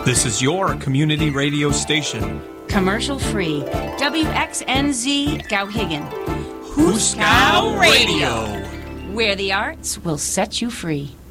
This is your community radio station. Commercial free. WXNZ Gowhigan. Hooskow Radio. Where the arts will set you free.